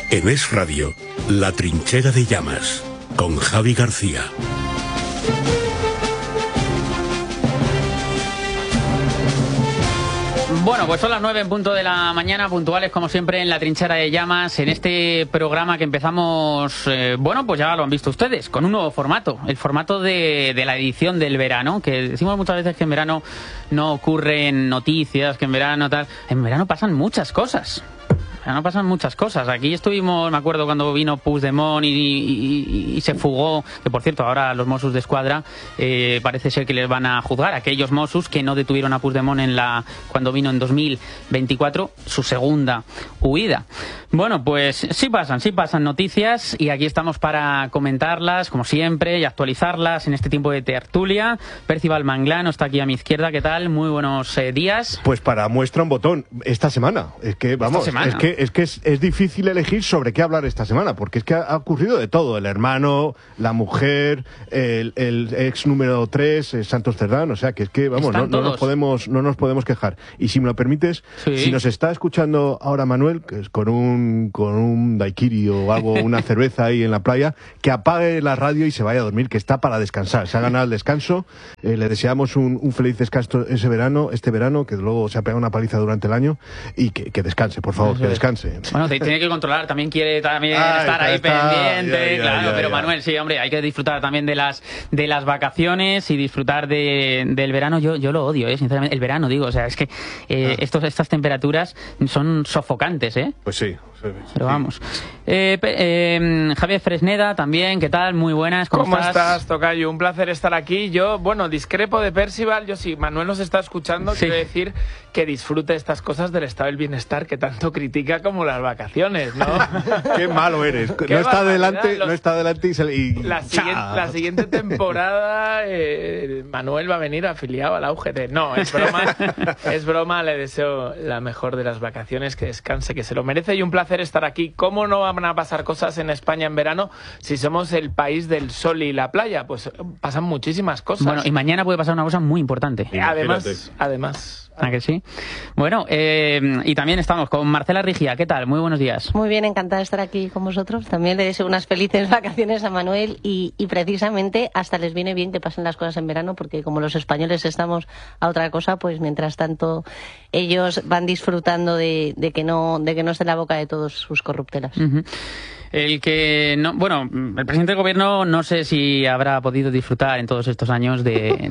En Es Radio, La Trinchera de Llamas, con Javi García. Bueno, pues son las 9 en punto de la mañana, puntuales como siempre en La Trinchera de Llamas, en este programa que empezamos, bueno, pues ya lo han visto ustedes, con un nuevo formato, el formato de la edición del verano, que decimos muchas veces que en verano no ocurren noticias, que en verano tal, en verano pasan muchas cosas. No pasan muchas cosas. Aquí estuvimos, me acuerdo cuando vino Puigdemont y se fugó, que por cierto ahora los Mossos de Escuadra parece ser que les van a juzgar, aquellos Mossos que no detuvieron a Puigdemont cuando vino en 2024, su segunda huida. Bueno, pues sí pasan noticias y aquí estamos para comentarlas, como siempre, y actualizarlas en este tiempo de tertulia. Percival Manglano está aquí a mi izquierda. ¿Qué tal? Muy buenos días. Pues para muestra un botón, esta semana. Es que, vamos, es difícil elegir sobre qué hablar esta semana, porque es que ha ocurrido de todo. El hermano, la mujer, el ex número 3, Santos Cerdán, o sea, que es que, vamos, no nos podemos quejar. Y si me lo permites, sí. Si nos está escuchando ahora Manuel, que es con un daiquiri o algo, una cerveza ahí en la playa, que apague la radio y se vaya a dormir, que está para descansar. Se ha ganado el descanso. Le deseamos un feliz descanso este verano, que luego se ha pegado una paliza durante el año, y que descanse, por favor, que descanse. Bueno, tiene que controlar, también quiere estar ahí pendiente, claro, pero Manuel, sí, hombre, hay que disfrutar también de las vacaciones y disfrutar del verano. Yo lo odio, sinceramente, el verano, digo, o sea, es que estas temperaturas son sofocantes, Pues sí. Pero vamos. Javier Fresneda también, ¿qué tal? Muy buenas, ¿cómo estás, tocayo? Un placer estar aquí. Yo, bueno, discrepo de Percival. Yo sí, Manuel nos está escuchando, quiero decir que disfrute estas cosas del estado del bienestar que tanto critica como las vacaciones, ¿no? Qué malo eres. No está adelante y la siguiente temporada Manuel va a venir afiliado a la UGT. No, es broma, le deseo la mejor de las vacaciones, que descanse, que se lo merece, y un placer estar aquí. ¿Cómo no van a pasar cosas en España en verano si somos el país del sol y la playa? Pues pasan muchísimas cosas. Bueno, y mañana puede pasar una cosa muy importante. Además. ¿Ah, que sí? Bueno, y también estamos con Marcela Rigia. ¿Qué tal? Muy buenos días. Muy bien, encantada de estar aquí con vosotros. También le deseo unas felices vacaciones a Manuel y precisamente hasta les viene bien que pasen las cosas en verano, porque como los españoles estamos a otra cosa, pues mientras tanto ellos van disfrutando de que no esté en la boca de todos sus corruptelas. Uh-huh. El presidente del gobierno no sé si habrá podido disfrutar en todos estos años de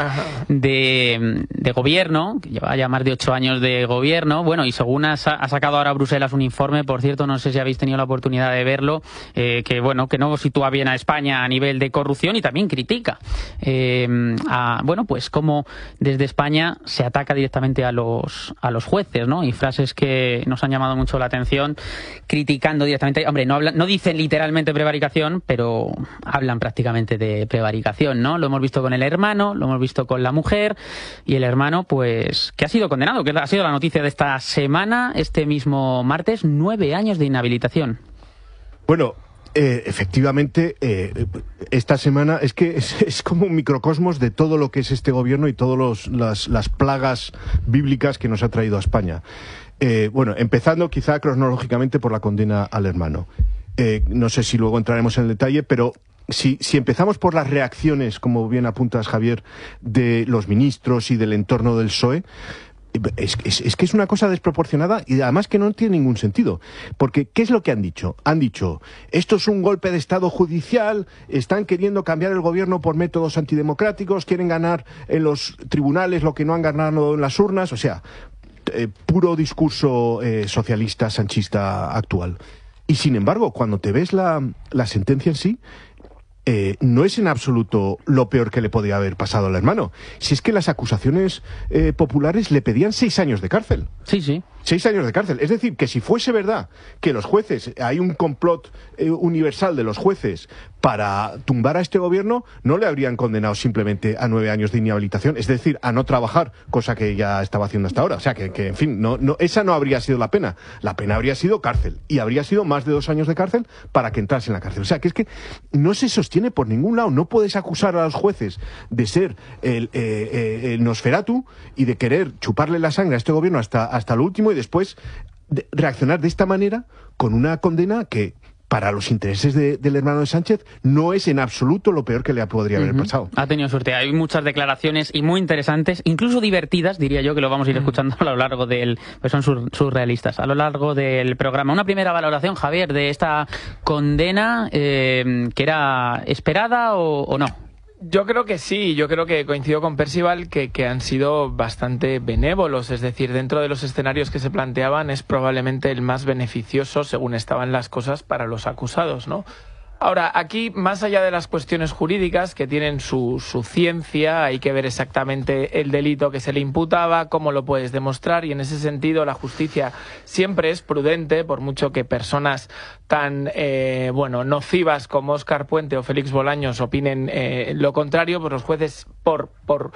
gobierno, que lleva ya más de 8 años de gobierno. Bueno, y según ha sacado ahora Bruselas un informe, por cierto, no sé si habéis tenido la oportunidad de verlo, que no sitúa bien a España a nivel de corrupción y también critica pues cómo desde España se ataca directamente a los jueces, ¿no? Y frases que nos han llamado mucho la atención, criticando directamente, hombre, no dicen literalmente prevaricación, pero hablan prácticamente de prevaricación, ¿no? Lo hemos visto con el hermano, lo hemos visto con la mujer, y el hermano, pues, que ha sido condenado, que ha sido la noticia de esta semana, este mismo martes, 9 años de inhabilitación. Bueno, efectivamente, esta semana es como un microcosmos de todo lo que es este gobierno y todas las plagas bíblicas que nos ha traído a España. Empezando quizá cronológicamente por la condena al hermano. No sé si luego entraremos en el detalle, pero si empezamos por las reacciones, como bien apuntas, Javier, de los ministros y del entorno del PSOE, es que es una cosa desproporcionada y además que no tiene ningún sentido. Porque, ¿qué es lo que han dicho? Han dicho, esto es un golpe de Estado judicial, están queriendo cambiar el gobierno por métodos antidemocráticos, quieren ganar en los tribunales lo que no han ganado en las urnas, o sea, puro discurso socialista, sanchista actual. Y sin embargo, cuando te ves la sentencia en sí, no es en absoluto lo peor que le podía haber pasado al hermano. Si es que las acusaciones populares le pedían 6 años de cárcel. Sí. 6 años de cárcel. Es decir, que si fuese verdad que los jueces, hay un complot universal de los jueces para tumbar a este gobierno, no le habrían condenado simplemente a 9 años de inhabilitación, es decir, a no trabajar, cosa que ya estaba haciendo hasta ahora. O sea, que en fin, esa no habría sido la pena. La pena habría sido cárcel, y habría sido más de 2 años de cárcel para que entrase en la cárcel. O sea, que es que no se sostiene por ningún lado. No puedes acusar a los jueces de ser el Nosferatu y de querer chuparle la sangre a este gobierno hasta lo último, y después reaccionar de esta manera con una condena que, para los intereses del hermano de Sánchez, no es en absoluto lo peor que le podría haber pasado. Ha tenido suerte. Hay muchas declaraciones y muy interesantes, incluso divertidas, diría yo, que lo vamos a ir escuchando a lo largo del... Pues son surrealistas, a lo largo del programa. Una primera valoración, Javier, de esta condena, ¿que era esperada o no? Yo creo que sí, yo creo que coincido con Percival que han sido bastante benévolos, es decir, dentro de los escenarios que se planteaban es probablemente el más beneficioso según estaban las cosas para los acusados, ¿no? Ahora, aquí, más allá de las cuestiones jurídicas que tienen su ciencia, hay que ver exactamente el delito que se le imputaba, cómo lo puedes demostrar, y en ese sentido la justicia siempre es prudente, por mucho que personas tan nocivas como Óscar Puente o Félix Bolaños opinen lo contrario, pues los jueces por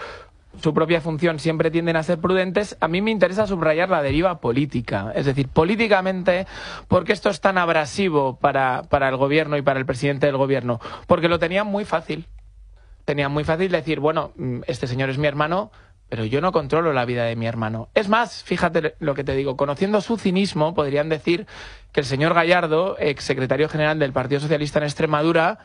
su propia función siempre tienden a ser prudentes. A mí me interesa subrayar la deriva política, es decir, políticamente, ¿por qué esto es tan abrasivo para el gobierno y para el presidente del gobierno? Porque lo tenían muy fácil. Tenían muy fácil decir, bueno, este señor es mi hermano, pero yo no controlo la vida de mi hermano. Es más, fíjate lo que te digo, conociendo su cinismo, podrían decir que el señor Gallardo, ex secretario general del Partido Socialista en Extremadura,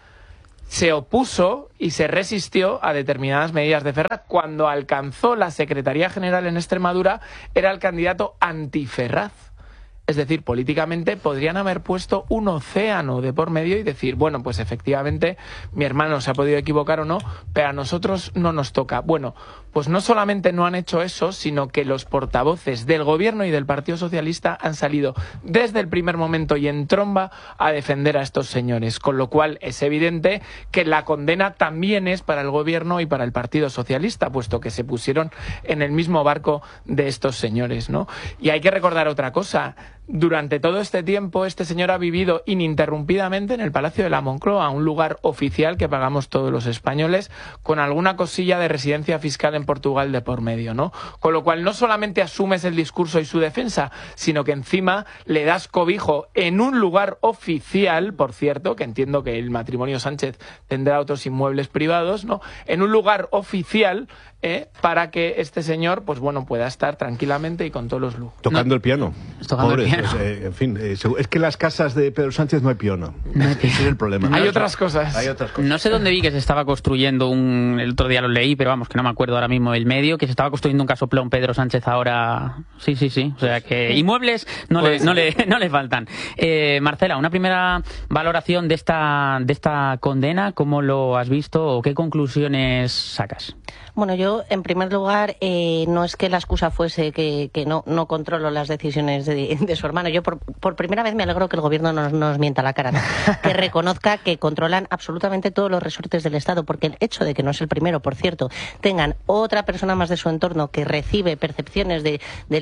se opuso y se resistió a determinadas medidas de Ferraz. Cuando alcanzó la Secretaría General en Extremadura, era el candidato anti-Ferraz. Es decir, políticamente podrían haber puesto un océano de por medio y decir, bueno, pues efectivamente mi hermano se ha podido equivocar o no, pero a nosotros no nos toca. Bueno, pues no solamente no han hecho eso, sino que los portavoces del Gobierno y del Partido Socialista han salido desde el primer momento y en tromba a defender a estos señores, con lo cual es evidente que la condena también es para el Gobierno y para el Partido Socialista, puesto que se pusieron en el mismo barco de estos señores, ¿no? Y hay que recordar otra cosa. Durante todo este tiempo, este señor ha vivido ininterrumpidamente en el Palacio de la Moncloa, un lugar oficial que pagamos todos los españoles, con alguna cosilla de residencia fiscal en Portugal de por medio, ¿no? Con lo cual no solamente asumes el discurso y su defensa, sino que encima le das cobijo en un lugar oficial, por cierto, que entiendo que el matrimonio Sánchez tendrá otros inmuebles privados, ¿no? En un lugar oficial, para que este señor, pues bueno, pueda estar tranquilamente y con todos los lujos. Tocando el piano. Tocando el piano. Pues, en fin, es que en las casas de Pedro Sánchez no hay piano. Ese es el problema. Hay otras cosas. No sé dónde vi que se estaba construyendo el otro día lo leí, pero vamos, que no me acuerdo ahora mismo el medio, que se estaba construyendo un casoplón Pedro Sánchez ahora. Sí. O sea que inmuebles no le faltan. Marcela, una primera valoración de esta condena, ¿cómo lo has visto o qué conclusiones sacas? Bueno, yo, en primer lugar, no es que la excusa fuese que no controlo las decisiones de su hermano. Yo, por primera vez, me alegro que el gobierno no nos mienta la cara, ¿no? Que reconozca que controlan absolutamente todos los resortes del Estado, porque el hecho de que no es el primero, por cierto, tengan otra persona más de su entorno que recibe percepciones de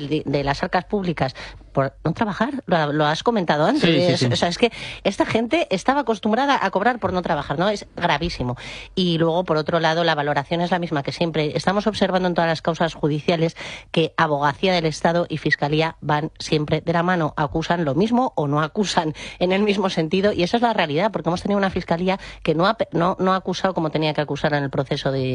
las arcas públicas por no trabajar, lo has comentado antes. Sí. O sea, es que esta gente estaba acostumbrada a cobrar por no trabajar, ¿no? Es gravísimo. Y luego, por otro lado, la valoración es la misma que siempre. Estamos observando en todas las causas judiciales que Abogacía del Estado y Fiscalía van siempre de la mano. Acusan lo mismo o no acusan en el mismo sentido. Y esa es la realidad, porque hemos tenido una Fiscalía que no ha acusado como tenía que acusar en el proceso del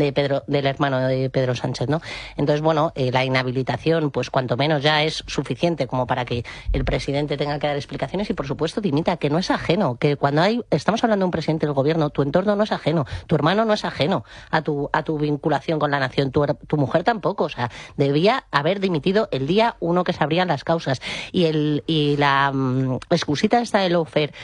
hermano de Pedro Sánchez, ¿no? Entonces, bueno, la inhabilitación, pues cuanto menos ya es suficiente como para que el presidente tenga que dar explicaciones y, por supuesto, dimita, que no es ajeno, que cuando estamos hablando de un presidente del gobierno, tu entorno no es ajeno, tu hermano no es ajeno a tu vinculación con la nación, tu mujer tampoco. O sea, debía haber dimitido el día uno que se abrían las causas. Y la excusita esta de lawfare,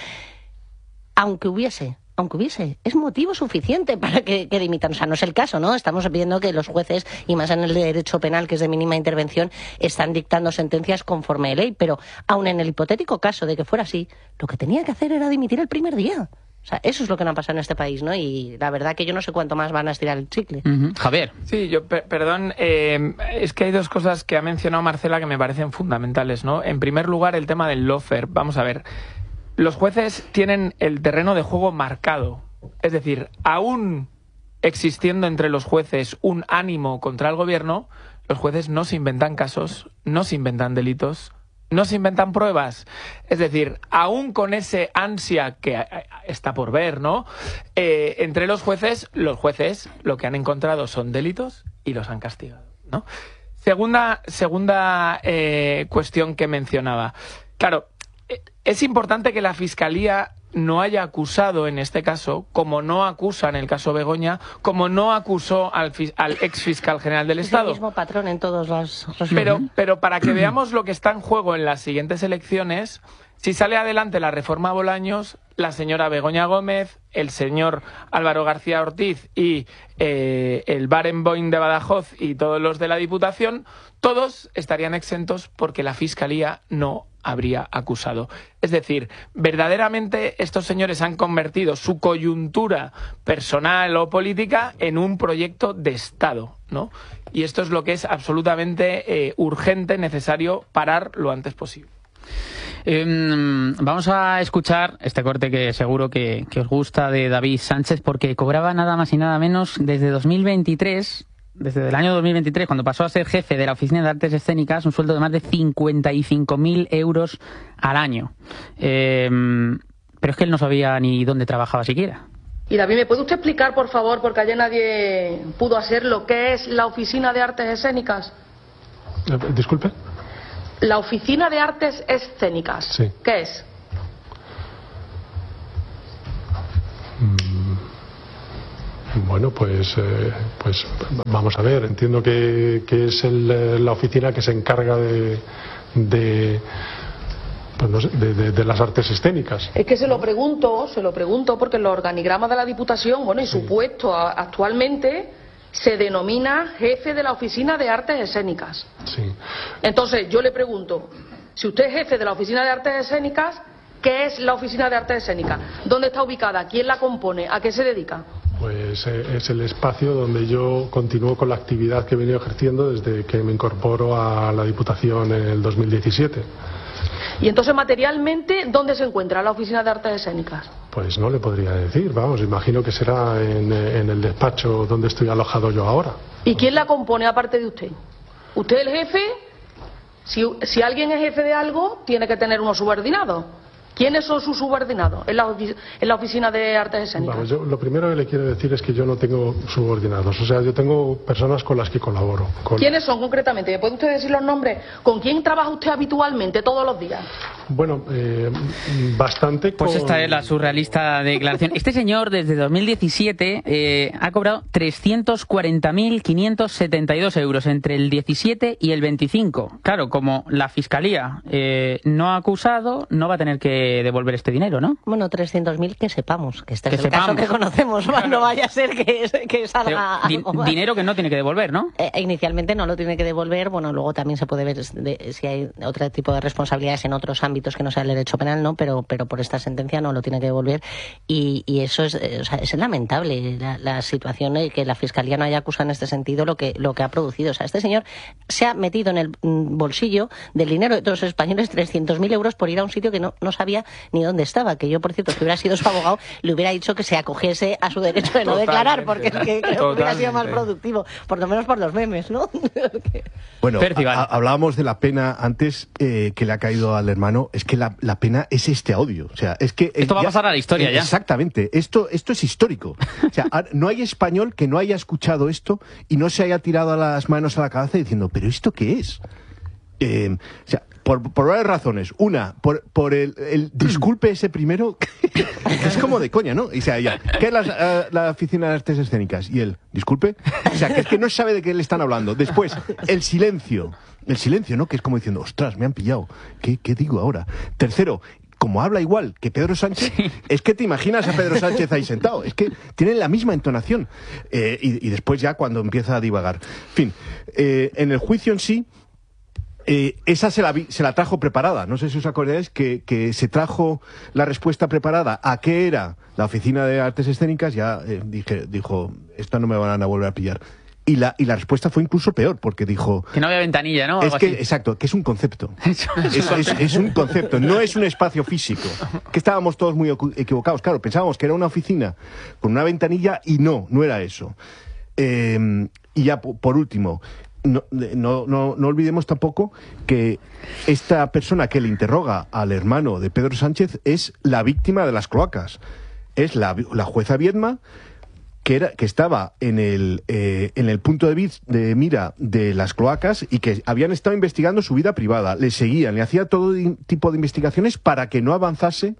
aunque hubiese, es motivo suficiente para que dimitan. O sea, no es el caso, ¿no? Estamos viendo que los jueces, y más en el derecho penal, que es de mínima intervención, están dictando sentencias conforme a ley, pero aun en el hipotético caso de que fuera así, lo que tenía que hacer era dimitir el primer día. O sea, eso es lo que no ha pasado en este país, ¿no? Y la verdad que yo no sé cuánto más van a estirar el chicle. Javier. Sí, perdón, es que hay dos cosas que ha mencionado Marcela que me parecen fundamentales, ¿no? En primer lugar, el tema del lawfare. Vamos a ver. Los jueces tienen el terreno de juego marcado. Es decir, aún existiendo entre los jueces un ánimo contra el gobierno, los jueces no se inventan casos, no se inventan delitos, no se inventan pruebas. Es decir, aún con ese ansia que está por ver, ¿no? Entre los jueces lo que han encontrado son delitos y los han castigado, ¿no? Segunda cuestión que mencionaba. Claro, es importante que la Fiscalía no haya acusado en este caso, como no acusa en el caso Begoña, como no acusó al ex fiscal general del Estado. Es el mismo patrón en todos los... Pero para que veamos lo que está en juego en las siguientes elecciones, si sale adelante la reforma Bolaños, la señora Begoña Gómez, el señor Álvaro García Ortiz y el Barenboim de Badajoz y todos los de la Diputación, todos estarían exentos porque la Fiscalía no habría acusado. Es decir, verdaderamente estos señores han convertido su coyuntura personal o política en un proyecto de Estado, ¿no? Y esto es lo que es absolutamente urgente, necesario parar lo antes posible. Vamos a escuchar este corte que seguro que os gusta, de David Sánchez, porque cobraba nada más y nada menos desde 2023, desde el año 2023, cuando pasó a ser jefe de la Oficina de Artes Escénicas, un sueldo de más de 55.000 euros al año. Pero es que él no sabía ni dónde trabajaba siquiera. Y David, ¿me puede usted explicar, por favor, porque ayer nadie pudo hacer, lo que es la Oficina de Artes Escénicas? Disculpe. La Oficina de Artes Escénicas. Sí. ¿Qué es? Bueno, pues vamos a ver. Entiendo que es la oficina que se encarga de las artes escénicas. Es que se lo pregunto porque en los organigramas de la Diputación, bueno, y su puesto actualmente se denomina jefe de la Oficina de Artes Escénicas. Sí. Entonces, yo le pregunto, si usted es jefe de la Oficina de Artes Escénicas, ¿qué es la Oficina de Artes Escénicas? ¿Dónde está ubicada? ¿Quién la compone? ¿A qué se dedica? Pues es el espacio donde yo continúo con la actividad que he venido ejerciendo desde que me incorporo a la Diputación en el 2017. Y entonces, materialmente, ¿dónde se encuentra la Oficina de Artes Escénicas? Pues no le podría decir, vamos, imagino que será en el despacho donde estoy alojado yo ahora. ¿Y quién la compone aparte de usted? ¿Usted es el jefe? Si alguien es jefe de algo, tiene que tener unos subordinados. ¿Quiénes son sus subordinados en la Oficina de Artes Escénicas? Vamos, yo lo primero que le quiero decir es que yo no tengo subordinados, o sea, yo tengo personas con las que colaboro. ¿Quiénes son concretamente? ¿Me puede usted decir los nombres? ¿Con quién trabaja usted habitualmente todos los días? Bueno, bastante con... Pues esta es la surrealista declaración. Este señor, desde 2017, ha cobrado 340.572 euros entre el 17 y el 25. Claro, como la Fiscalía no ha acusado, no va a tener que devolver este dinero, ¿no? Bueno, 300.000 que sepamos, que este es el caso que conocemos, claro. No vaya a ser que salga algo más. Dinero que no tiene que devolver, ¿no? Inicialmente no lo tiene que devolver, bueno, luego también se puede ver si hay otro tipo de responsabilidades en otros ámbitos que no sea el derecho penal, ¿no? Pero por esta sentencia no lo tiene que devolver y eso es, o sea, es lamentable la situación de que la Fiscalía no haya acusado en este sentido lo que ha producido. O sea, este señor se ha metido en el bolsillo del dinero de todos los españoles 300.000 euros por ir a un sitio que no sabía ni dónde estaba, que yo, por cierto, si hubiera sido su abogado, le hubiera dicho que se acogiese a su derecho de no declarar, porque es que creo que hubiera sido más productivo, por lo menos por los memes, ¿no? Bueno, hablábamos de la pena antes que le ha caído al hermano. Es que la pena es este audio. O sea, es que esto va a pasar a la historia ya. Exactamente. Esto es histórico. O sea, no hay español que no haya escuchado esto y no se haya tirado las manos a la cabeza diciendo, ¿pero esto qué es? O sea, por varias razones. Una, por el disculpe ese primero, que es como de coña, ¿no? O sea, ya, ¿qué es la Oficina de Artes Escénicas? Y él, disculpe. O sea, que es que no sabe de qué le están hablando. Después, el silencio. El silencio, ¿no? Que es como diciendo, ostras, me han pillado. ¿Qué digo ahora? Tercero, como habla igual que Pedro Sánchez, sí. Es que te imaginas a Pedro Sánchez ahí sentado. Es que tienen la misma entonación. Y después ya cuando empieza a divagar. En fin, en el juicio en sí, esa se la trajo preparada. No sé si os acordáis que se trajo la respuesta preparada a qué era la Oficina de Artes Escénicas. Ya dijo, esta no me van a volver a pillar. Y la respuesta fue incluso peor, porque dijo... Que no había ventanilla, ¿no? Algo así. Exacto, que es un concepto. Es un concepto, no es un espacio físico. Que estábamos todos muy equivocados. Claro, pensábamos que era una oficina con una ventanilla y no era eso. Y ya, por último... No olvidemos tampoco que esta persona que le interroga al hermano de Pedro Sánchez es la víctima de las cloacas. Es la jueza Viedma, que estaba en el punto de mira de las cloacas y que habían estado investigando su vida privada, le seguían, le hacía todo tipo de investigaciones para que no avanzase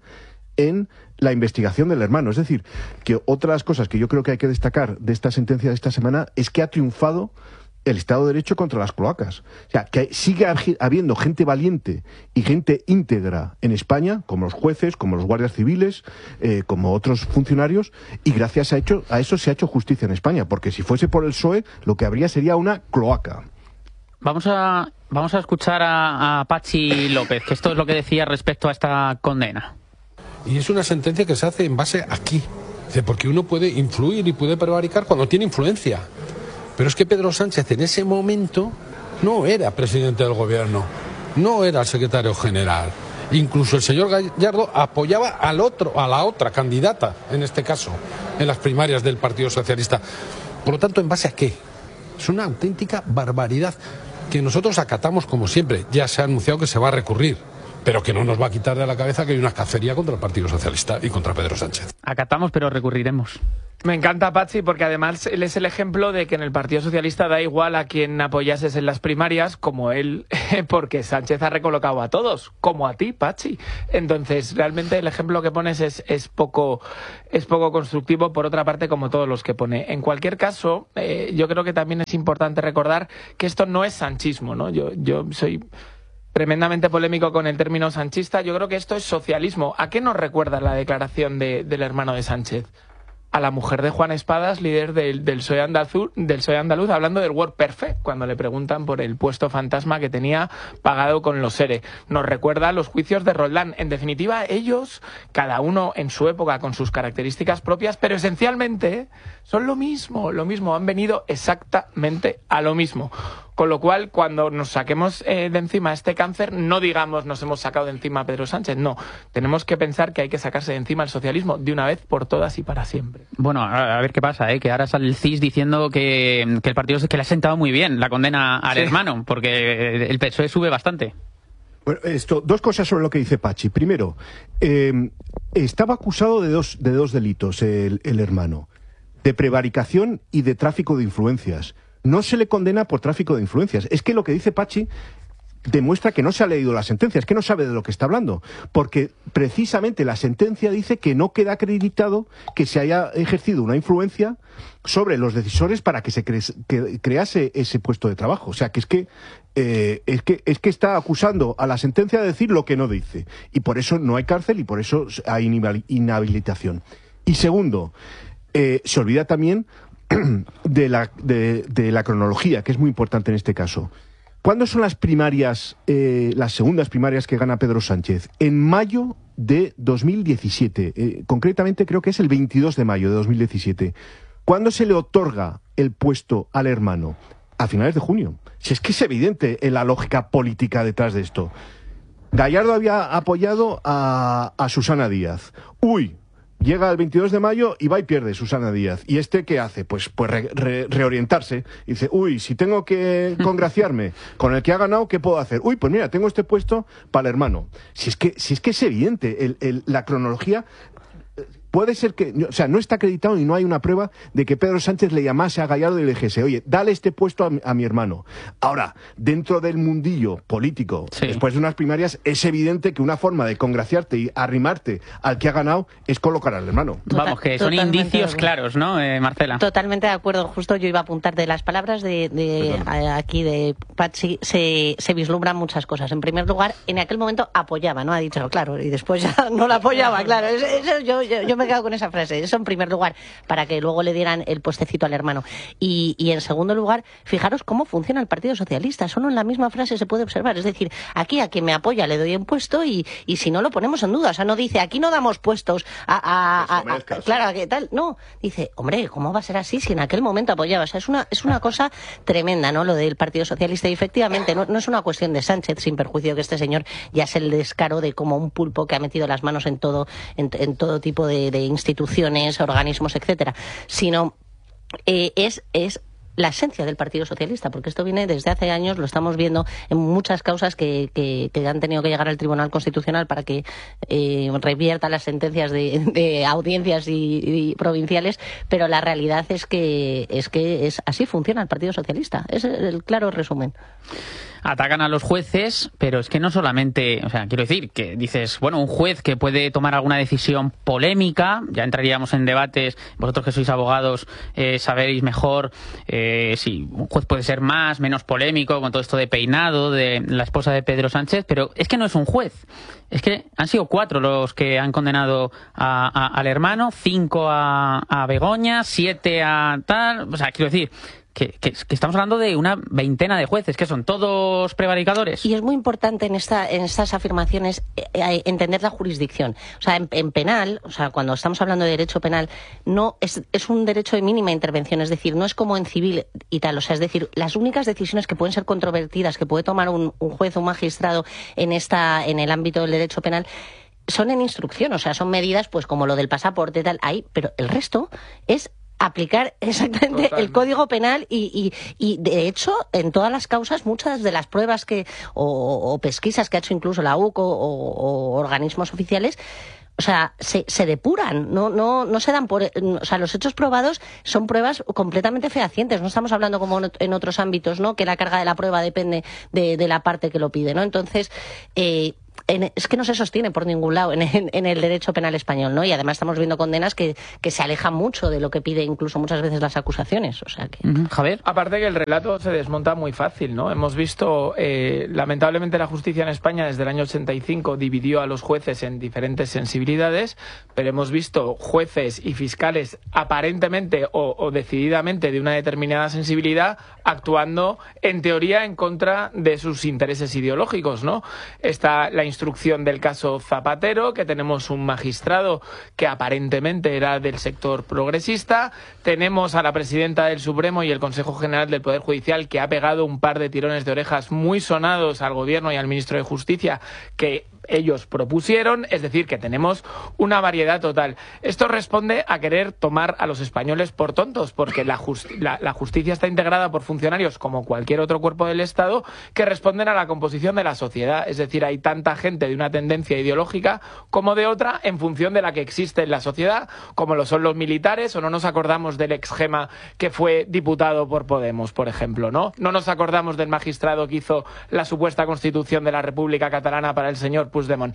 en la investigación del hermano. Es decir, que otras cosas que yo creo que hay que destacar de esta sentencia de esta semana es que ha triunfado el Estado de Derecho contra las cloacas. O sea, que sigue habiendo gente valiente y gente íntegra en España, como los jueces, como los guardias civiles, como otros funcionarios, y gracias a eso se ha hecho justicia en España, porque si fuese por el PSOE, lo que habría sería una cloaca. Vamos a escuchar a Patxi López, que esto es lo que decía respecto a esta condena. Y es una sentencia que se hace en base aquí, porque uno puede influir y puede prevaricar cuando tiene influencia. Pero es que Pedro Sánchez en ese momento no era presidente del gobierno, no era el secretario general. Incluso el señor Gallardo apoyaba a la otra candidata, en este caso, en las primarias del Partido Socialista. Por lo tanto, ¿en base a qué? Es una auténtica barbaridad que nosotros acatamos como siempre. Ya se ha anunciado que se va a recurrir, pero que no nos va a quitar de la cabeza que hay una cacería contra el Partido Socialista y contra Pedro Sánchez. Acatamos, pero recurriremos. Me encanta Patxi porque además él es el ejemplo de que en el Partido Socialista da igual a quien apoyases en las primarias como él, porque Sánchez ha recolocado a todos, como a ti, Patxi. Entonces, realmente el ejemplo que pones es poco constructivo, por otra parte, como todos los que pone. En cualquier caso, yo creo que también es importante recordar que esto no es sanchismo, ¿no? Yo soy tremendamente polémico con el término sanchista. Yo creo que esto es socialismo. ¿A qué nos recuerda la declaración del hermano de Sánchez? A la mujer de Juan Espadas, líder del PSOE andaluz, hablando del WordPerfect, cuando le preguntan por el puesto fantasma que tenía pagado con los ERE. Nos recuerda a los juicios de Roldán. En definitiva, ellos, cada uno en su época, con sus características propias, pero esencialmente son lo mismo, han venido exactamente a lo mismo. Con lo cual, cuando nos saquemos de encima este cáncer, no digamos nos hemos sacado de encima a Pedro Sánchez, no. Tenemos que pensar que hay que sacarse de encima el socialismo de una vez por todas y para siempre. Bueno, a ver qué pasa, que ahora sale el CIS diciendo que el partido que le ha sentado muy bien la condena al hermano, porque el PSOE sube bastante. Bueno, dos cosas sobre lo que dice Patxi. Primero, estaba acusado de dos delitos el hermano, de prevaricación y de tráfico de influencias. No se le condena por tráfico de influencias. Es que lo que dice Patxi demuestra que no se ha leído la sentencia, es que no sabe de lo que está hablando, porque precisamente la sentencia dice que no queda acreditado que se haya ejercido una influencia sobre los decisores para que se crease ese puesto de trabajo. O sea, que es que está acusando a la sentencia de decir lo que no dice, y por eso no hay cárcel y por eso hay inhabilitación. Y segundo, se olvida también de la cronología, que es muy importante en este caso. ¿Cuándo son las primarias, las segundas primarias que gana Pedro Sánchez? En mayo de 2017. Concretamente creo que es el 22 de mayo de 2017. ¿Cuándo se le otorga el puesto al hermano? A finales de junio. Si es que es evidente la lógica política detrás de esto. Gallardo había apoyado a Susana Díaz. Llega el 22 de mayo y va y pierde Susana Díaz. ¿Y qué hace? Pues reorientarse. Y dice, si tengo que congraciarme con el que ha ganado, ¿qué puedo hacer? Pues mira, tengo este puesto para el hermano. Si es que es evidente, la cronología. Puede ser que, no está acreditado y no hay una prueba de que Pedro Sánchez le llamase a Gallardo y le dijese, oye, dale este puesto a mi hermano. Ahora, dentro del mundillo político, después de unas primarias, es evidente que una forma de congraciarte y arrimarte al que ha ganado es colocar al hermano. Vamos, que son indicios claros, ¿no, Marcela? Totalmente de acuerdo. Justo yo iba a apuntar de las palabras aquí de Patxi, se vislumbran muchas cosas. En primer lugar, en aquel momento apoyaba, ¿no? Ha dicho, claro, y después ya no la apoyaba, claro. Eso yo me he quedado con esa frase. Eso en primer lugar, para que luego le dieran el puestecito al hermano. Y en segundo lugar, fijaros cómo funciona el Partido Socialista. Solo en la misma frase se puede observar. Es decir, aquí a quien me apoya le doy un puesto y si no lo ponemos en duda. O sea, no dice, aquí no damos puestos claro, ¿qué tal? No, dice, hombre, ¿cómo va a ser así si en aquel momento apoyaba? O sea, es una cosa tremenda, ¿no? Lo del Partido Socialista. Y efectivamente, no es una cuestión de Sánchez, sin perjuicio que este señor ya es el descaro de como un pulpo que ha metido las manos en todo tipo de instituciones, organismos, etcétera, sino es la esencia del Partido Socialista, porque esto viene desde hace años, lo estamos viendo en muchas causas que han tenido que llegar al Tribunal Constitucional para que revierta las sentencias de audiencias y provinciales, pero la realidad es que así funciona el Partido Socialista. Es el claro resumen. Atacan a los jueces, pero es que no solamente, o sea, quiero decir que dices, bueno, un juez que puede tomar alguna decisión polémica, ya entraríamos en debates, vosotros que sois abogados sabéis mejor si un juez puede ser más, menos polémico con todo esto de Peinado, de la esposa de Pedro Sánchez, pero es que no es un juez, es que han sido 4 los que han condenado al hermano, 5 a Begoña, 7 a tal, o sea, quiero decir que estamos hablando de una veintena de jueces, que son todos prevaricadores. Y es muy importante en estas afirmaciones entender la jurisdicción. O sea, en penal, o sea, cuando estamos hablando de derecho penal, no es un derecho de mínima intervención, es decir, no es como en civil y tal. O sea, es decir, las únicas decisiones que pueden ser controvertidas, que puede tomar un juez o un magistrado en el ámbito del derecho penal, son en instrucción, o sea, son medidas pues como lo del pasaporte tal, ahí, pero el resto es aplicar exactamente el Código Penal y de hecho en todas las causas muchas de las pruebas o pesquisas que ha hecho incluso la UCO o organismos oficiales, o sea, se depuran, no se dan por, o sea, los hechos probados son pruebas completamente fehacientes, no estamos hablando como en otros ámbitos, ¿no? Que la carga de la prueba depende de la parte que lo pide, ¿no? Entonces, es que no se sostiene por ningún lado en el derecho penal español, ¿no? Y además estamos viendo condenas que se alejan mucho de lo que pide incluso muchas veces las acusaciones, o sea que... Javier. Aparte que el relato se desmonta muy fácil, ¿no? Hemos visto, lamentablemente la justicia en España desde el año 85 dividió a los jueces en diferentes sensibilidades, pero hemos visto jueces y fiscales aparentemente o decididamente de una determinada sensibilidad actuando en teoría en contra de sus intereses ideológicos, ¿no? Está la instrucción del caso Zapatero, que tenemos un magistrado que aparentemente era del sector progresista, tenemos a la presidenta del Supremo y el Consejo General del Poder Judicial que ha pegado un par de tirones de orejas muy sonados al gobierno y al ministro de Justicia que ellos propusieron, es decir, que tenemos una variedad total. Esto responde a querer tomar a los españoles por tontos, porque la justicia está integrada por funcionarios como cualquier otro cuerpo del Estado que responden a la composición de la sociedad, es decir, hay tanta gente de una tendencia ideológica como de otra en función de la que existe en la sociedad, como lo son los militares, o no nos acordamos del ex Gema que fue diputado por Podemos, por ejemplo, ¿no? No nos acordamos del magistrado que hizo la supuesta constitución de la República Catalana para el señor Puigdemont.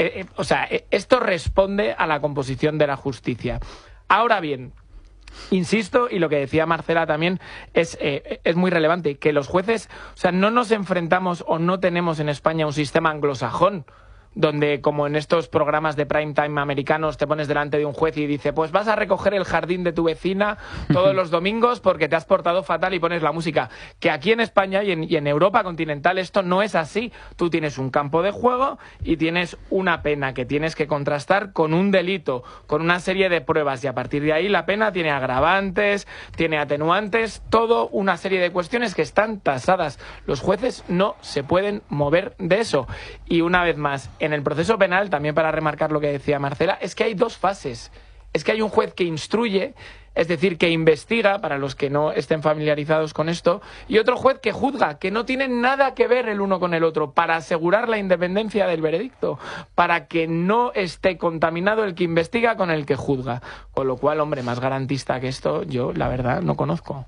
O sea, esto responde a la composición de la justicia. Ahora bien, insisto, y lo que decía Marcela también es muy relevante, que los jueces, o sea, no nos enfrentamos o no tenemos en España un sistema anglosajón, donde como en estos programas de prime time americanos te pones delante de un juez y dice, pues vas a recoger el jardín de tu vecina todos los domingos porque te has portado fatal y pones la música. Que aquí en España y en Europa continental esto no es así. Tú tienes un campo de juego y tienes una pena que tienes que contrastar con un delito, con una serie de pruebas, y a partir de ahí la pena tiene agravantes, tiene atenuantes, todo una serie de cuestiones que están tasadas. Los jueces no se pueden mover de eso. Y una vez más, en el proceso penal, también para remarcar lo que decía Marcela, es que hay dos fases. Es que hay un juez que instruye, es decir, que investiga, para los que no estén familiarizados con esto, y otro juez que juzga, que no tienen nada que ver el uno con el otro, para asegurar la independencia del veredicto, para que no esté contaminado el que investiga con el que juzga. Con lo cual, hombre, más garantista que esto, yo, la verdad, no conozco.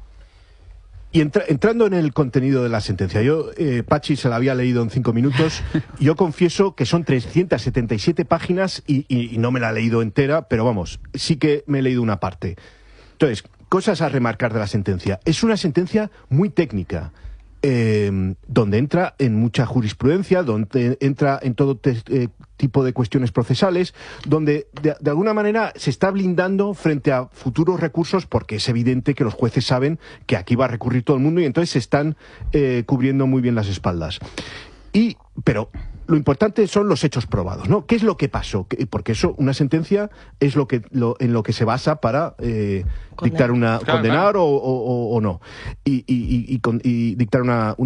Y entrando en el contenido de la sentencia, yo, Pachi se la había leído en 5 minutos, yo confieso que son 377 páginas y no me la he leído entera, pero vamos, sí que me he leído una parte. Entonces, cosas a remarcar de la sentencia. Es una sentencia muy técnica, donde entra en mucha jurisprudencia, donde entra en todo tipo de cuestiones procesales, donde de alguna manera se está blindando frente a futuros recursos, porque es evidente que los jueces saben que aquí va a recurrir todo el mundo y entonces se están cubriendo muy bien las espaldas. Pero lo importante son los hechos probados, ¿no? ¿Qué es lo que pasó? Porque eso, una sentencia es en lo que se basa para dictar condenar o no, y dictar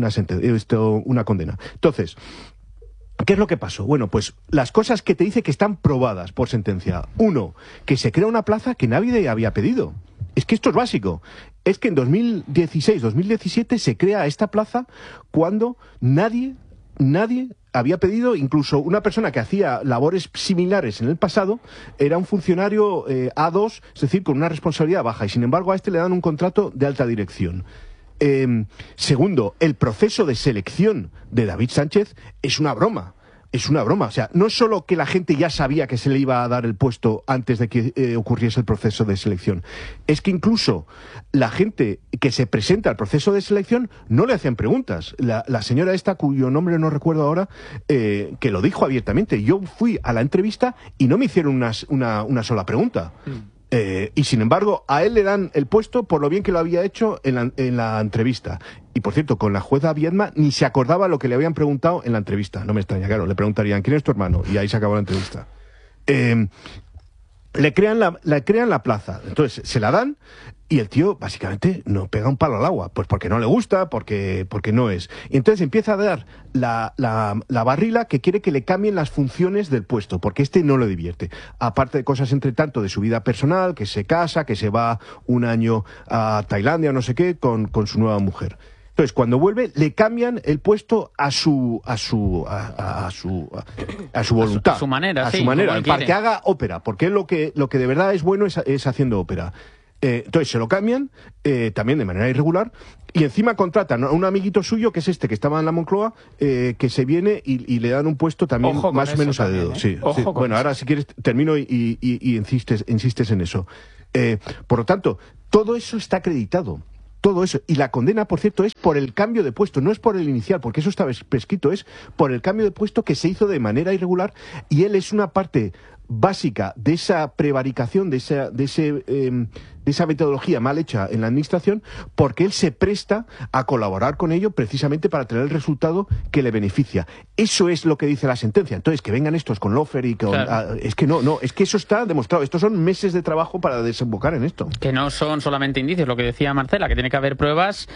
una condena. Entonces, ¿qué es lo que pasó? Bueno, pues las cosas que te dice que están probadas por sentencia. 1, que se crea una plaza que nadie había pedido. Es que esto es básico. es que en 2016-2017 se crea esta plaza cuando nadie había pedido, incluso una persona que hacía labores similares en el pasado, era un funcionario A2, es decir, con una responsabilidad baja, y sin embargo a este le dan un contrato de alta dirección. Segundo, el proceso de selección de David Sánchez es una broma. Es una broma, o sea, no es solo que la gente ya sabía que se le iba a dar el puesto antes de que ocurriese el proceso de selección, es que incluso la gente que se presenta al proceso de selección no le hacían preguntas. La señora esta, cuyo nombre no recuerdo ahora, que lo dijo abiertamente. Yo fui a la entrevista y no me hicieron una sola pregunta. Y sin embargo, a él le dan el puesto por lo bien que lo había hecho en la entrevista. Y por cierto, con la jueza Viedma ni se acordaba lo que le habían preguntado en la entrevista. No me extraña, claro, le preguntarían ¿quién es tu hermano? Y ahí se acabó la entrevista. Le crean la plaza, entonces se la dan y el tío básicamente no pega un palo al agua, pues porque no le gusta, porque no es. Y entonces empieza a dar la barrila que quiere que le cambien las funciones del puesto, porque este no lo divierte. Aparte de cosas entre tanto de su vida personal, que se casa, que se va un año a Tailandia o no sé qué, con su nueva mujer. Entonces, cuando vuelve, le cambian el puesto a su voluntad. A su manera, a su manera, para que haga ópera, porque él lo que de verdad es bueno es haciendo ópera. Entonces se lo cambian, también de manera irregular, y encima contratan a un amiguito suyo, que es este, que estaba en la Moncloa, que se viene y le dan un puesto también más o menos a dedo. Sí. Bueno, ahora si quieres termino y insistes en eso. Por lo tanto, todo eso está acreditado. Todo eso. Y la condena, por cierto, es por el cambio de puesto, no es por el inicial, porque eso estaba prescrito, es por el cambio de puesto que se hizo de manera irregular, y él es una parte básica de esa prevaricación, de esa metodología mal hecha en la administración, porque él se presta a colaborar con ello precisamente para tener el resultado que le beneficia. Eso es lo que dice la sentencia. Entonces, que vengan estos con Lofer y con... Claro. Es que no, es que eso está demostrado. Estos son meses de trabajo para desembocar en esto. Que no son solamente indicios, lo que decía Marcela, que tiene que haber pruebas,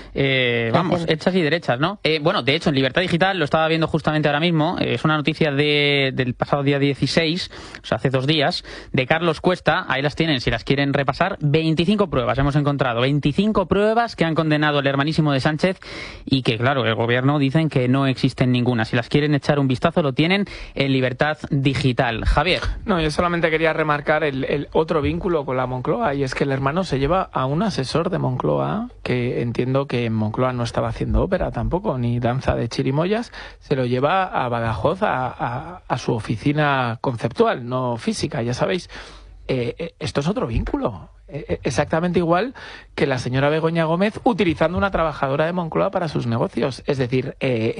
hechas y derechas, ¿no? Bueno, de hecho, en Libertad Digital, lo estaba viendo justamente ahora mismo, es una noticia del pasado día 16, o sea, hace 2 días, de Carlos Cuesta. Ahí las tienen, si las quieren repasar. 25 pruebas hemos encontrado, 25 pruebas que han condenado al hermanísimo de Sánchez, y que, claro, el gobierno dicen que no existen ninguna. Si las quieren echar un vistazo, lo tienen en Libertad Digital. Javier. No, yo solamente quería remarcar el otro vínculo con la Moncloa, y es que el hermano se lleva a un asesor de Moncloa, que entiendo que en Moncloa no estaba haciendo ópera tampoco, ni danza de chirimoyas, se lo lleva a Badajoz, a su oficina conceptual, no física, ya sabéis. Esto es otro vínculo, exactamente igual que la señora Begoña Gómez utilizando una trabajadora de Moncloa para sus negocios. Es decir,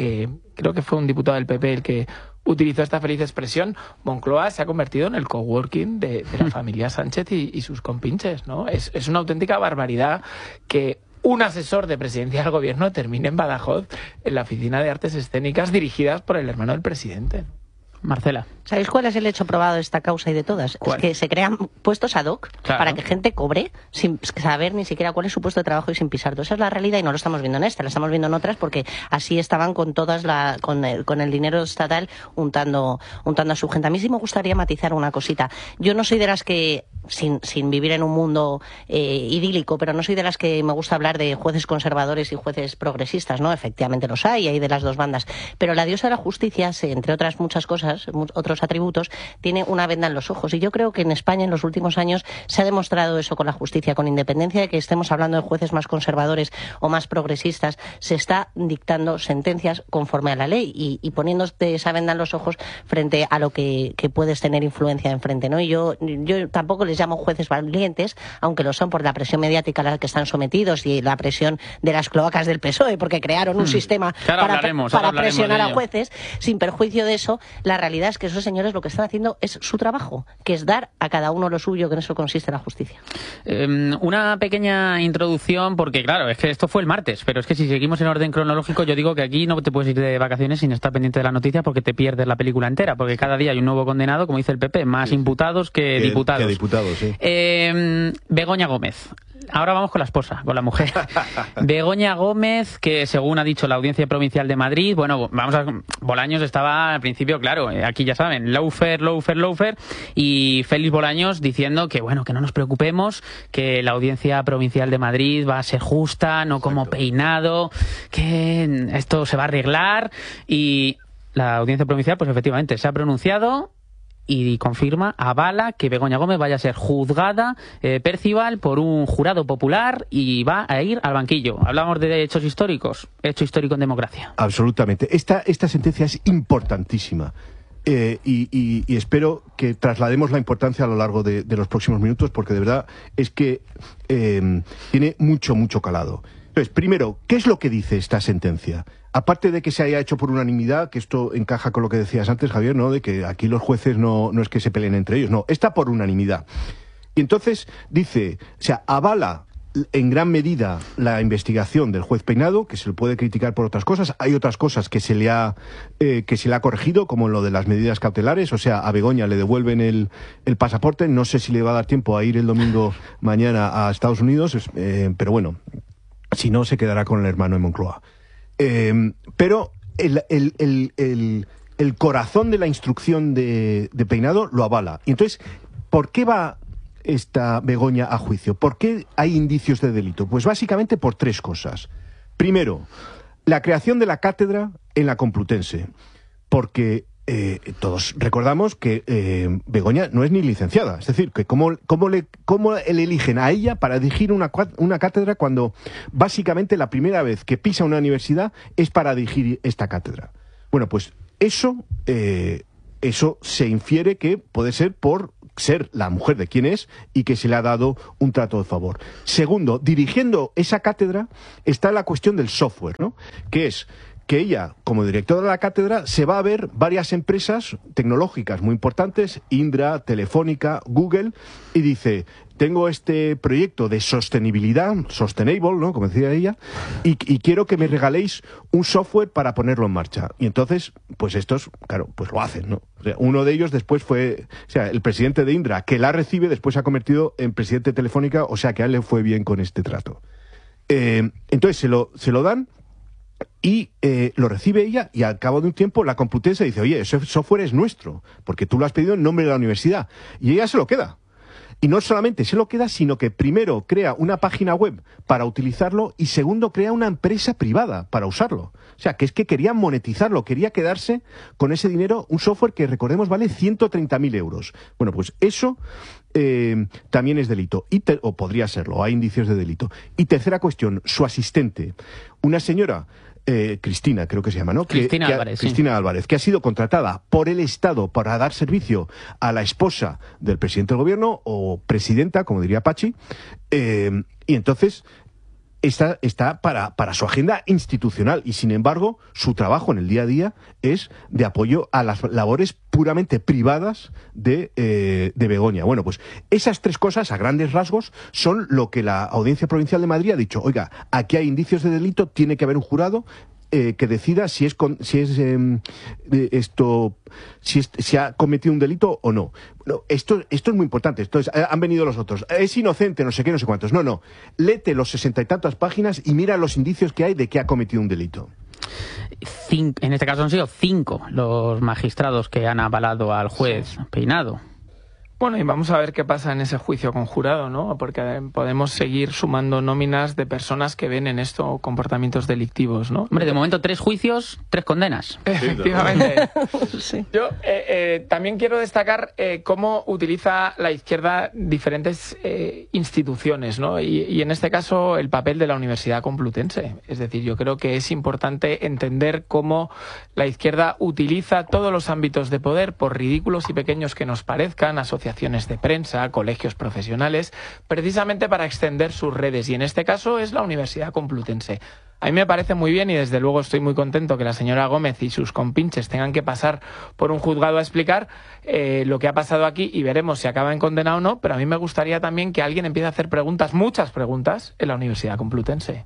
creo que fue un diputado del PP el que utilizó esta feliz expresión. Moncloa se ha convertido en el coworking de la familia Sánchez y sus compinches, ¿no? Es una auténtica barbaridad que un asesor de presidencia del gobierno termine en Badajoz, en la oficina de artes escénicas dirigidas por el hermano del presidente. Marcela. ¿Sabéis cuál es el hecho probado de esta causa y de todas? ¿Cuál? Es que se crean puestos ad hoc para que gente cobre sin saber ni siquiera cuál es su puesto de trabajo y sin pisar todo. Esa es la realidad, y no lo estamos viendo en esta, la estamos viendo en otras, porque así estaban con todas con el dinero estatal untando a su gente. A mí sí me gustaría matizar una cosita. Yo no soy de las que, sin vivir en un mundo idílico, pero no soy de las que me gusta hablar de jueces conservadores y jueces progresistas, ¿no? Efectivamente los hay de las dos bandas. Pero la diosa de la justicia, entre otras muchas cosas, otros atributos, tiene una venda en los ojos, y yo creo que en España en los últimos años se ha demostrado eso con la justicia. Con independencia de que estemos hablando de jueces más conservadores o más progresistas, se está dictando sentencias conforme a la ley y poniéndote esa venda en los ojos frente a lo que puedes tener influencia enfrente, ¿no? Y yo tampoco les llamo jueces valientes, aunque lo son por la presión mediática a la que están sometidos y la presión de las cloacas del PSOE, porque crearon un sistema para presionar a jueces. Sin perjuicio de eso, la realidad es que esos señores lo que están haciendo es su trabajo, que es dar a cada uno lo suyo, que en eso consiste la justicia. Una pequeña introducción, porque claro, es que esto fue el martes, pero es que si seguimos en orden cronológico, yo digo que aquí no te puedes ir de vacaciones sin estar pendiente de la noticia, porque te pierdes la película entera, porque cada día hay un nuevo condenado, como dice el PP, más imputados que diputados. Que diputados, sí. Begoña Gómez. Ahora vamos con la esposa, con la mujer. Begoña Gómez, que según ha dicho la Audiencia Provincial de Madrid, bueno, Bolaños estaba al principio, claro, aquí ya saben, lawfare, y Félix Bolaños diciendo que, bueno, que no nos preocupemos, que la Audiencia Provincial de Madrid va a ser justa, no como Peinado, que esto se va a arreglar, y la Audiencia Provincial, pues efectivamente, se ha pronunciado y confirma, avala que Begoña Gómez vaya a ser juzgada Percival por un jurado popular y va a ir al banquillo. Hablamos de hechos históricos, hecho histórico en democracia. Absolutamente. Esta sentencia es importantísima. Y espero que traslademos la importancia a lo largo de los próximos minutos, porque de verdad es que tiene mucho calado. Entonces, primero, ¿qué es lo que dice esta sentencia? Aparte de que se haya hecho por unanimidad, que esto encaja con lo que decías antes, Javier, ¿no? De que aquí los jueces no es que se peleen entre ellos, no, está por unanimidad. Y entonces dice, o sea, avala en gran medida la investigación del juez Peinado, que se le puede criticar por otras cosas. Hay otras cosas que se le ha corregido, como lo de las medidas cautelares. O sea, a Begoña le devuelven el pasaporte. No sé si le va a dar tiempo a ir el domingo mañana a Estados Unidos, pero bueno, si no, se quedará con el hermano en Moncloa. Pero el corazón de la instrucción de Peinado lo avala. Y entonces, ¿por qué va esta Begoña a juicio? ¿Por qué hay indicios de delito? Pues básicamente por tres cosas. Primero, la creación de la cátedra en la Complutense, porque todos recordamos que Begoña no es ni licenciada, es decir, que cómo le eligen a ella para dirigir una cátedra cuando básicamente la primera vez que pisa una universidad es para dirigir esta cátedra. Bueno, pues eso se infiere que puede ser por ser la mujer de quien es y que se le ha dado un trato de favor. Segundo, dirigiendo esa cátedra está la cuestión del software, ¿no? Que es que ella, como directora de la cátedra, se va a ver varias empresas tecnológicas muy importantes, Indra, Telefónica, Google, y dice, tengo este proyecto de sostenibilidad, sustainable, ¿no?, como decía ella, y quiero que me regaléis un software para ponerlo en marcha. Y entonces, pues estos, claro, pues lo hacen, ¿no? O sea, uno de ellos después fue, o sea, el presidente de Indra, que la recibe, después se ha convertido en presidente de Telefónica, o sea que a él le fue bien con este trato. Entonces se lo dan, y lo recibe ella, y al cabo de un tiempo la Complutense dice, oye, ese software es nuestro, porque tú lo has pedido en nombre de la universidad. Y ella se lo queda. Y no solamente se lo queda, sino que primero crea una página web para utilizarlo y segundo crea una empresa privada para usarlo. O sea, que es que quería monetizarlo, quería quedarse con ese dinero, un software que, recordemos, vale 130.000 euros. Bueno, pues eso también es delito, o podría serlo, hay indicios de delito. Y tercera cuestión, su asistente, una señora... Cristina, creo que se llama, ¿no? Cristina Álvarez. Cristina Álvarez, que ha sido contratada por el Estado para dar servicio a la esposa del presidente del gobierno, o presidenta, como diría Pachi, y entonces está para su agenda institucional, y sin embargo su trabajo en el día a día es de apoyo a las labores puramente privadas de Begoña. Bueno, pues esas tres cosas, a grandes rasgos, son lo que la Audiencia Provincial de Madrid ha dicho. Oiga, aquí hay indicios de delito, tiene que haber un jurado que decida si se ha cometido un delito o no. Bueno, esto es muy importante. Entonces, han venido los otros. Es inocente, no sé qué, no sé cuántos. No. Léete los 60 y tantas páginas y mira los indicios que hay de que ha cometido un delito. En este caso han sido 5 los magistrados que han avalado al juez Peinado. Bueno, y vamos a ver qué pasa en ese juicio conjurado, ¿no? Porque podemos seguir sumando nóminas de personas que ven en esto comportamientos delictivos, ¿no? Hombre, de momento 3 juicios, 3 condenas. Efectivamente. Sí. Yo también quiero destacar cómo utiliza la izquierda diferentes instituciones, ¿no? Y en este caso el papel de la Universidad Complutense. Es decir, yo creo que es importante entender cómo la izquierda utiliza todos los ámbitos de poder, por ridículos y pequeños que nos parezcan, asociaciones de prensa, colegios profesionales, precisamente para extender sus redes, y en este caso es la Universidad Complutense. A mí me parece muy bien, y desde luego estoy muy contento que la señora Gómez y sus compinches tengan que pasar por un juzgado a explicar lo que ha pasado aquí, y veremos si acaba en condena o no, pero a mí me gustaría también que alguien empiece a hacer preguntas, muchas preguntas, en la Universidad Complutense.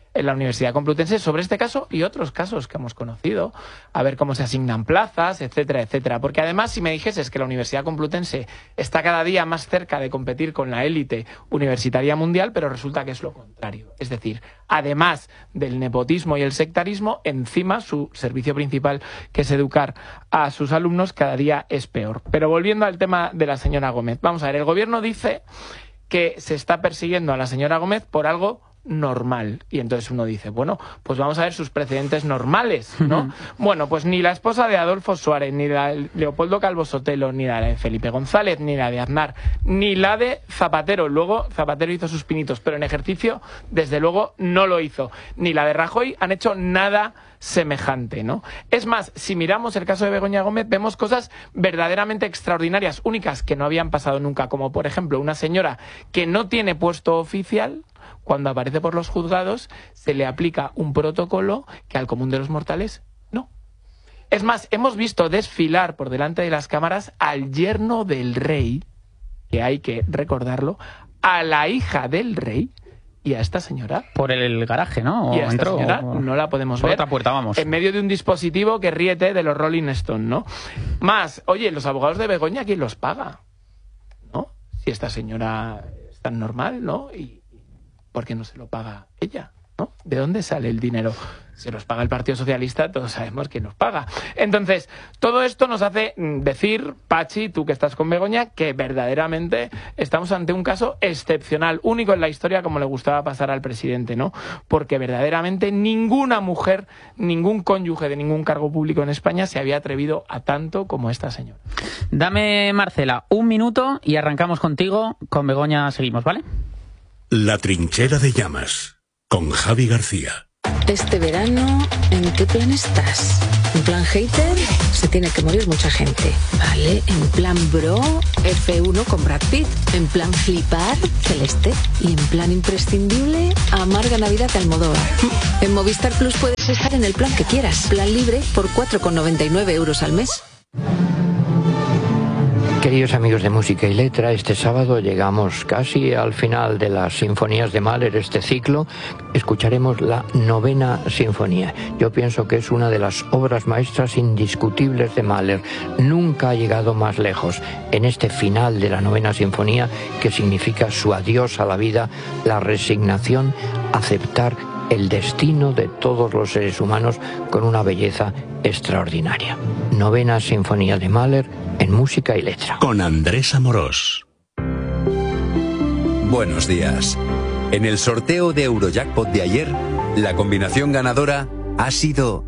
en la Universidad Complutense sobre este caso y otros casos que hemos conocido, a ver cómo se asignan plazas, etcétera, etcétera. Porque además, si me dijeses que la Universidad Complutense está cada día más cerca de competir con la élite universitaria mundial, pero resulta que es lo contrario. Es decir, además del nepotismo y el sectarismo, encima su servicio principal, que es educar a sus alumnos, cada día es peor. Pero volviendo al tema de la señora Gómez, vamos a ver, el gobierno dice que se está persiguiendo a la señora Gómez por algo normal. Y entonces uno dice, bueno, pues vamos a ver sus precedentes normales, ¿no? Bueno, pues ni la esposa de Adolfo Suárez, ni la de Leopoldo Calvo Sotelo, ni la de Felipe González, ni la de Aznar, ni la de Zapatero. Luego Zapatero hizo sus pinitos, pero en ejercicio, desde luego, no lo hizo. Ni la de Rajoy han hecho nada semejante, ¿no? Es más, si miramos el caso de Begoña Gómez, vemos cosas verdaderamente extraordinarias, únicas, que no habían pasado nunca, como por ejemplo una señora que no tiene puesto oficial, cuando aparece por los juzgados, se le aplica un protocolo que al común de los mortales no. Es más, hemos visto desfilar por delante de las cámaras al yerno del rey, que hay que recordarlo, a la hija del rey y a esta señora. Por el garaje, ¿no? Y a esta señora no la podemos ver. Por otra puerta, vamos. En medio de un dispositivo que ríete de los Rolling Stones, ¿no? Más, oye, los abogados de Begoña, ¿quién los paga? ¿No? Si esta señora es tan normal, ¿no? Y ¿por qué no se lo paga ella? ¿No? ¿De dónde sale el dinero? Se los paga el Partido Socialista, todos sabemos quién nos paga. Entonces, todo esto nos hace decir, Pachi, tú que estás con Begoña, que verdaderamente estamos ante un caso excepcional, único en la historia, como le gustaba pasar al presidente, ¿no? Porque verdaderamente ninguna mujer, ningún cónyuge de ningún cargo público en España se había atrevido a tanto como esta señora. Dame, Marcela, 1 minuto y arrancamos contigo. Con Begoña seguimos, ¿vale? La trinchera de llamas, con Javi García. Este verano, ¿en qué plan estás? ¿En plan hater? Se tiene que morir mucha gente. Vale, en plan bro, F1 con Brad Pitt. En plan flipar, Celeste. Y en plan imprescindible, amarga Navidad de Almodóvar. En Movistar Plus puedes estar en el plan que quieras. Plan libre por 4,99 € al mes. Queridos amigos de Música y Letra, este sábado llegamos casi al final de las sinfonías de Mahler, este ciclo. Escucharemos la 9ª sinfonía. Yo pienso que es una de las obras maestras indiscutibles de Mahler. Nunca ha llegado más lejos en este final de la 9ª sinfonía, que significa su adiós a la vida, la resignación, aceptar el destino de todos los seres humanos con una belleza extraordinaria. 9ª sinfonía de Mahler en Música y Letra. Con Andrés Amorós. Buenos días. En el sorteo de Eurojackpot de ayer, la combinación ganadora ha sido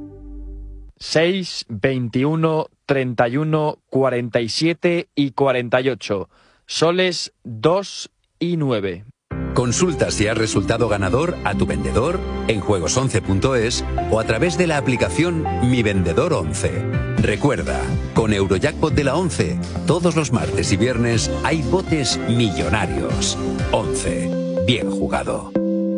6, 21, 31, 47 y 48. Soles 2 y 9. Consulta si has resultado ganador a tu vendedor en juegos11.es o a través de la aplicación Mi Vendedor 11. Recuerda, con Eurojackpot de la 11, todos los martes y viernes hay botes millonarios. 11. Bien jugado.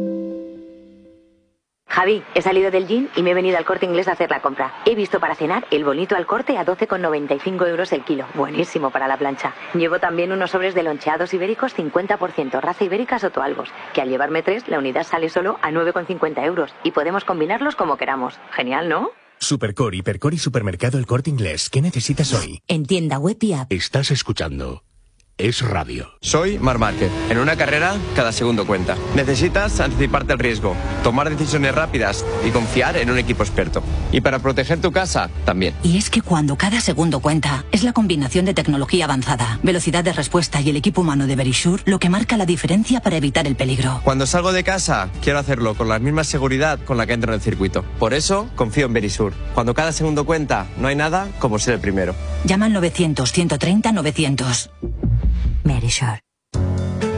Javi, he salido del gym y me he venido al Corte Inglés a hacer la compra. He visto para cenar el bonito al Corte a 12,95 € el kilo. Buenísimo para la plancha. Llevo también unos sobres de loncheados ibéricos 50%, raza ibérica Sotoalbos, que al llevarme 3, la unidad sale solo a 9,50 € y podemos combinarlos como queramos. Genial, ¿no? Supercore, Hipercore y Supermercado El Corte Inglés. ¿Qué necesitas hoy? En tienda web y app. Estás escuchando Es Radio. Soy Marc Márquez. En una carrera, cada segundo cuenta. Necesitas anticiparte al riesgo, tomar decisiones rápidas y confiar en un equipo experto. Y para proteger tu casa, también. Y es que cuando cada segundo cuenta, es la combinación de tecnología avanzada, velocidad de respuesta y el equipo humano de Verisure lo que marca la diferencia para evitar el peligro. Cuando salgo de casa, quiero hacerlo con la misma seguridad con la que entro en el circuito. Por eso, confío en Verisure. Cuando cada segundo cuenta, no hay nada como ser el primero. Llama al 900 130 900. Verisure.